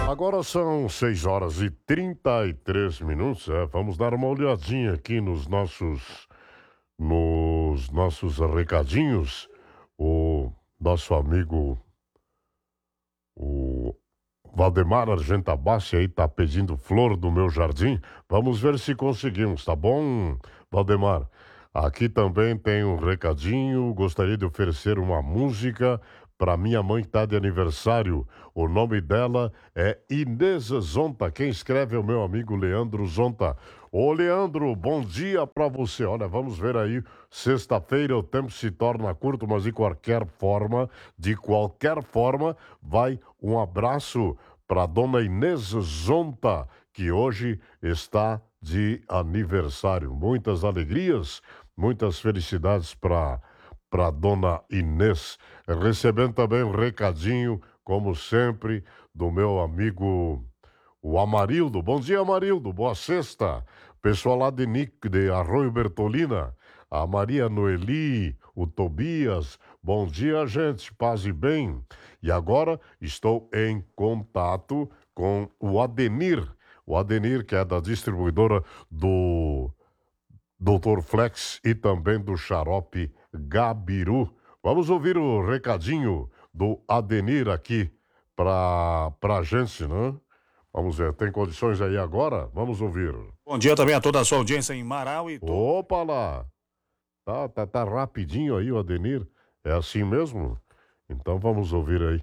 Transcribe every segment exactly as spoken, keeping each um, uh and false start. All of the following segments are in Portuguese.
Agora são seis horas e trinta e três minutos. É, vamos dar uma olhadinha aqui nos nossos, nos nossos recadinhos. O nosso amigo, o Valdemar Argentabassi aí tá pedindo flor do meu jardim. Vamos ver se conseguimos, tá bom, Valdemar? Aqui também tem um recadinho. Gostaria de oferecer uma música para minha mãe que está de aniversário. O nome dela é Inês Zonta. Quem escreve é o meu amigo Leandro Zonta. Ô, Leandro, bom dia para você. Olha, vamos ver aí. Sexta-feira o tempo se torna curto, mas de qualquer forma, de qualquer forma, vai um abraço para dona Inês Zonta, que hoje está de aniversário. Muitas alegrias, muitas felicidades para para dona Inês. Recebendo também um recadinho, como sempre, do meu amigo o Amarildo. Bom dia, Amarildo. Boa sexta. Pessoal lá de Nick, de Arroio Bertolina. A Maria Noeli, o Tobias. Bom dia, gente. Paz e bem. E agora estou em contato com o Adenir. O Adenir, que é da distribuidora do doutor Flex e também do xarope Gabiru. Vamos ouvir o recadinho do Adenir aqui para a gente, né? Vamos ver, tem condições aí agora? Vamos ouvir. Bom dia também a toda a sua audiência em Marau e... Opa lá! Tá, tá, tá rapidinho aí o Adenir. É assim mesmo? Então vamos ouvir aí.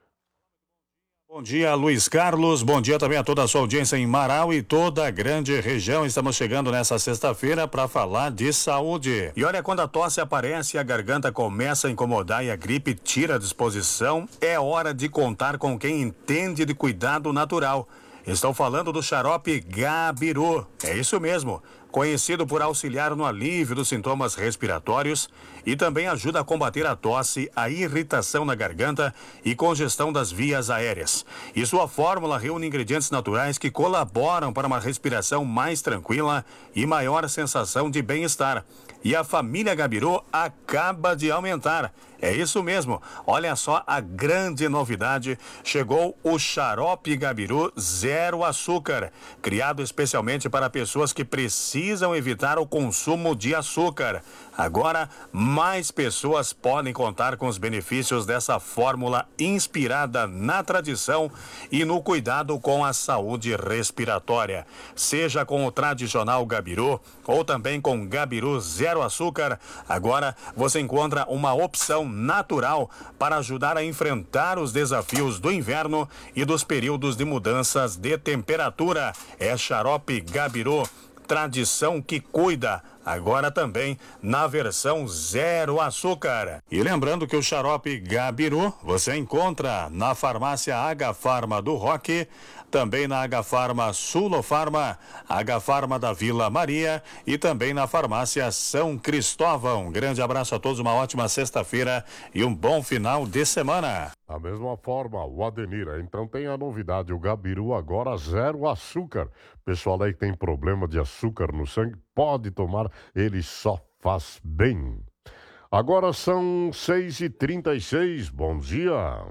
Bom dia, Luiz Carlos. Bom dia também a toda a sua audiência em Marau e toda a grande região. Estamos chegando nessa sexta-feira para falar de saúde. E olha, quando a tosse aparece, a garganta começa a incomodar e a gripe tira a disposição, é hora de contar com quem entende de cuidado natural. Estou falando do xarope Gabiru. É isso mesmo. Conhecido por auxiliar no alívio dos sintomas respiratórios e também ajuda a combater a tosse, a irritação na garganta e congestão das vias aéreas. E sua fórmula reúne ingredientes naturais que colaboram para uma respiração mais tranquila e maior sensação de bem-estar. E a família Gabiru acaba de aumentar. É isso mesmo. Olha só a grande novidade. Chegou o xarope Gabiru zero açúcar, criado especialmente para pessoas que precisam evitar o consumo de açúcar. Agora, mais pessoas podem contar com os benefícios dessa fórmula inspirada na tradição e no cuidado com a saúde respiratória. Seja com o tradicional Gabiru ou também com Gabiru zero açúcar, agora você encontra uma opção natural para ajudar a enfrentar os desafios do inverno e dos períodos de mudanças de temperatura. É xarope Gabiru, tradição que cuida, agora também na versão zero açúcar. E lembrando que o xarope Gabiru você encontra na farmácia H-Farma do Roque, também na H-Farma Sulofarma, H-Farma da Vila Maria e também na farmácia São Cristóvão. Grande abraço a todos, uma ótima sexta-feira e um bom final de semana. Da mesma forma, o Adenir, então tem a novidade, o Gabiru agora zero açúcar. Pessoal aí que tem problema de açúcar no sangue, pode tomar, ele só faz bem. Agora são seis e trinta e seis, bom dia.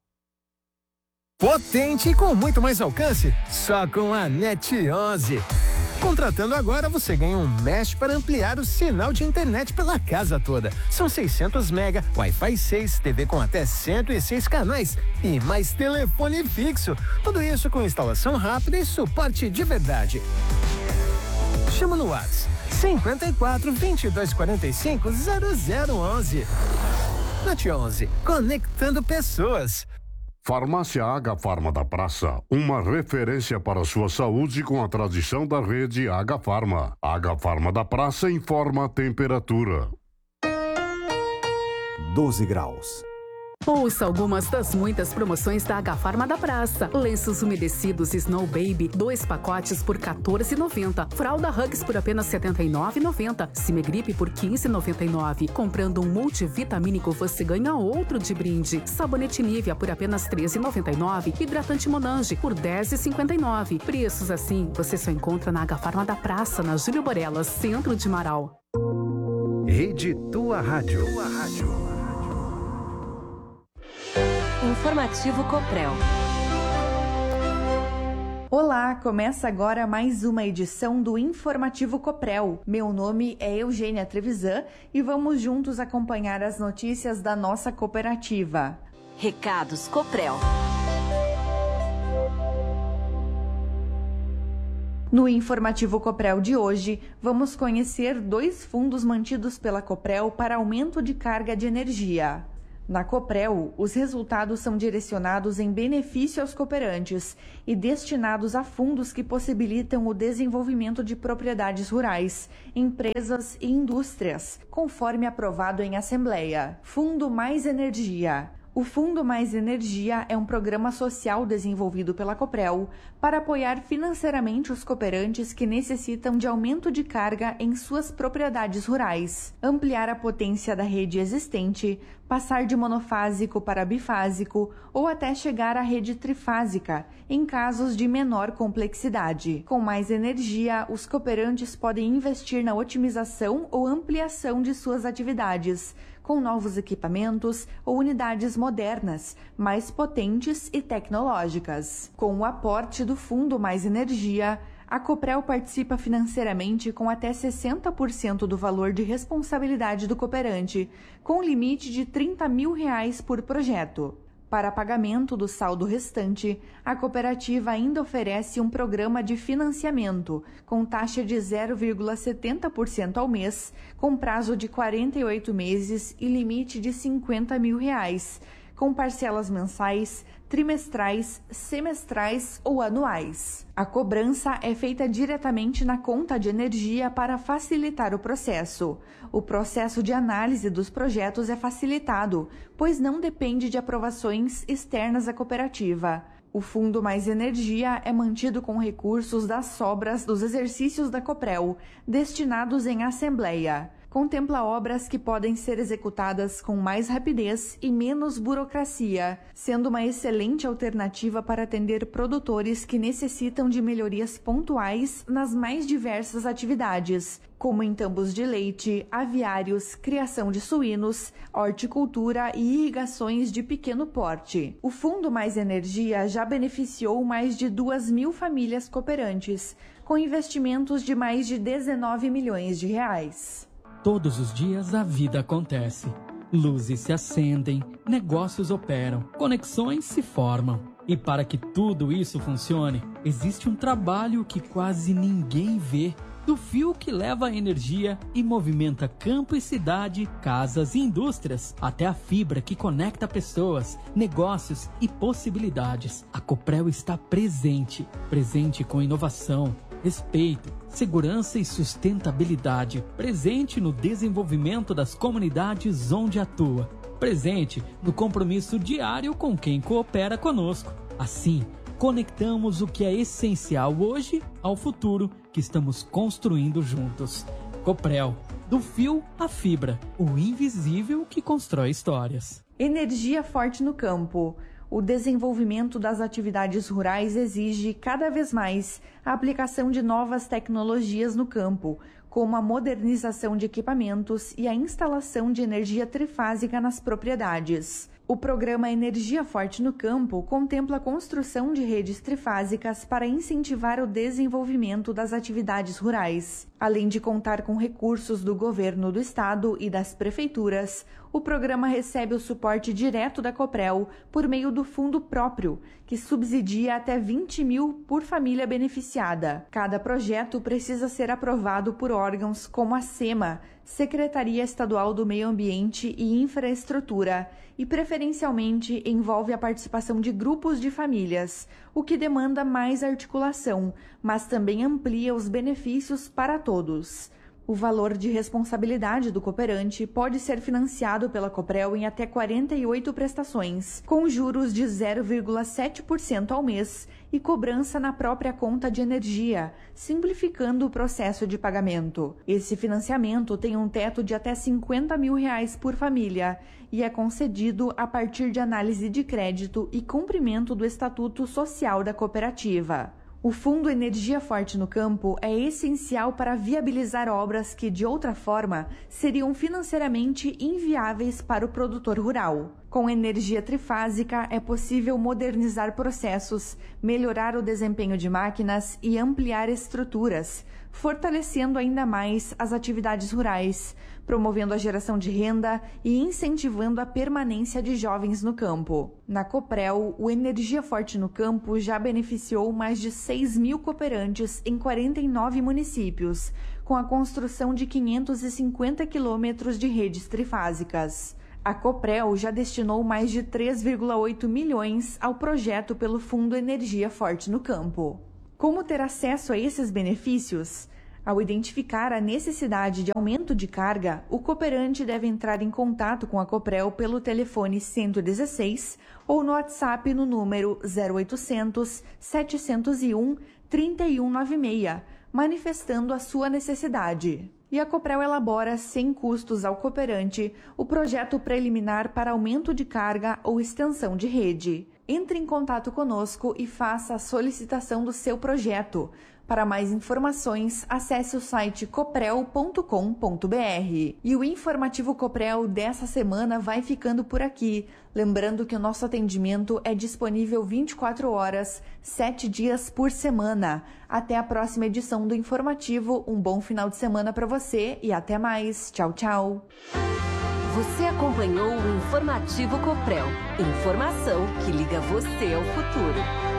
Potente e com muito mais alcance, só com a NET onze. Contratando agora, você ganha um mesh para ampliar o sinal de internet pela casa toda. São seiscentos mega, Wi-Fi seis, T V com até cento e seis canais e mais telefone fixo. Tudo isso com instalação rápida e suporte de verdade. Chama no WhatsApp cinquenta e quatro, vinte e dois, quarenta e cinco, zero zero onze. NET onze, conectando pessoas. Farmácia H-Farma da Praça, uma referência para sua saúde com a tradição da rede H-Farma. H-Farma da Praça informa a temperatura. doze graus. Ouça algumas das muitas promoções da H-Farma da Praça. Lenços umedecidos Snow Baby, dois pacotes por quatorze reais e noventa centavos. Fralda Hugs por apenas setenta e nove reais e noventa centavos. Cimegripe por quinze reais e noventa e nove centavos. Comprando um multivitamínico, você ganha outro de brinde. Sabonete Nivea por apenas treze reais e noventa e nove centavos. Hidratante Monange por dez reais e cinquenta e nove centavos. Preços assim você só encontra na H-Farma da Praça, na Júlio Borelas, centro de Marau. Rede Tua Rádio. Tua Rádio. Informativo Coprel. Olá, começa agora mais uma edição do Informativo Coprel. Meu nome é Eugênia Trevisan e vamos juntos acompanhar as notícias da nossa cooperativa. Recados Coprel. No Informativo Coprel de hoje, vamos conhecer dois fundos mantidos pela Coprel para aumento de carga de energia. Na Coprel, os resultados são direcionados em benefício aos cooperantes e destinados a fundos que possibilitam o desenvolvimento de propriedades rurais, empresas e indústrias, conforme aprovado em Assembleia. Fundo Mais Energia. O Fundo Mais Energia é um programa social desenvolvido pela Coprel para apoiar financeiramente os cooperantes que necessitam de aumento de carga em suas propriedades rurais, ampliar a potência da rede existente, passar de monofásico para bifásico ou até chegar à rede trifásica, em casos de menor complexidade. Com mais energia, os cooperantes podem investir na otimização ou ampliação de suas atividades, com novos equipamentos ou unidades modernas, mais potentes e tecnológicas. Com o aporte do Fundo Mais Energia, a Coprel participa financeiramente com até sessenta por cento do valor de responsabilidade do cooperante, com limite de trinta mil reais por projeto. Para pagamento do saldo restante, a cooperativa ainda oferece um programa de financiamento com taxa de zero vírgula setenta por cento ao mês, com prazo de quarenta e oito meses e limite de cinquenta mil reais, com parcelas mensais, trimestrais, semestrais ou anuais. A cobrança é feita diretamente na conta de energia para facilitar o processo. O processo de análise dos projetos é facilitado, pois não depende de aprovações externas à cooperativa. O Fundo Mais Energia é mantido com recursos das sobras dos exercícios da Coprel, destinados em Assembleia. Contempla obras que podem ser executadas com mais rapidez e menos burocracia, sendo uma excelente alternativa para atender produtores que necessitam de melhorias pontuais nas mais diversas atividades, como em tambos de leite, aviários, criação de suínos, horticultura e irrigações de pequeno porte. O Fundo Mais Energia já beneficiou mais de duas mil famílias cooperantes, com investimentos de mais de dezenove milhões de reais. Todos os dias a vida acontece. Luzes se acendem, negócios operam, conexões se formam. E para que tudo isso funcione, existe um trabalho que quase ninguém vê. Do fio que leva a energia e movimenta campo e cidade, casas e indústrias, até a fibra que conecta pessoas, negócios e possibilidades. A Coprel está presente, presente com inovação, respeito, segurança e sustentabilidade, presente no desenvolvimento das comunidades onde atua, presente no compromisso diário com quem coopera conosco. Assim, conectamos o que é essencial hoje ao futuro que estamos construindo juntos. Coprel, do fio à fibra, o invisível que constrói histórias. Energia forte no campo. O desenvolvimento das atividades rurais exige cada vez mais a aplicação de novas tecnologias no campo, como a modernização de equipamentos e a instalação de energia trifásica nas propriedades. O programa Energia Forte no Campo contempla a construção de redes trifásicas para incentivar o desenvolvimento das atividades rurais. Além de contar com recursos do governo do estado e das prefeituras, o programa recebe o suporte direto da Coprel por meio do fundo próprio, que subsidia até vinte mil por família beneficiada. Cada projeto precisa ser aprovado por órgãos como a SEMA, Secretaria Estadual do Meio Ambiente e Infraestrutura, e preferencialmente envolve a participação de grupos de famílias, o que demanda mais articulação, mas também amplia os benefícios para todos. O valor de responsabilidade do cooperante pode ser financiado pela Coprel em até quarenta e oito prestações, com juros de zero vírgula sete por cento ao mês e cobrança na própria conta de energia, simplificando o processo de pagamento. Esse financiamento tem um teto de até cinquenta mil reais por família e é concedido a partir de análise de crédito e cumprimento do Estatuto Social da Cooperativa. O Fundo Energia Forte no Campo é essencial para viabilizar obras que, de outra forma, seriam financeiramente inviáveis para o produtor rural. Com energia trifásica, é possível modernizar processos, melhorar o desempenho de máquinas e ampliar estruturas, fortalecendo ainda mais as atividades rurais, promovendo a geração de renda e incentivando a permanência de jovens no campo. Na Coprel, o Energia Forte no Campo já beneficiou mais de seis mil cooperantes em quarenta e nove municípios, com a construção de quinhentos e cinquenta quilômetros de redes trifásicas. A Coprel já destinou mais de três vírgula oito milhões ao projeto pelo Fundo Energia Forte no Campo. Como ter acesso a esses benefícios? Ao identificar a necessidade de aumento de carga, o cooperante deve entrar em contato com a Coprel pelo telefone cento e dezesseis ou no WhatsApp no número zero oitocentos, setecentos e um, trinta e um noventa e seis, manifestando a sua necessidade. E a Coprel elabora, sem custos ao cooperante, o projeto preliminar para aumento de carga ou extensão de rede. Entre em contato conosco e faça a solicitação do seu projeto. Para mais informações, acesse o site coprel ponto com ponto br. E o informativo Coprel dessa semana vai ficando por aqui. Lembrando que o nosso atendimento é disponível vinte e quatro horas, sete dias por semana. Até a próxima edição do informativo. Um bom final de semana para você e até mais. Tchau, tchau. Você acompanhou o informativo Coprel. Informação que liga você ao futuro.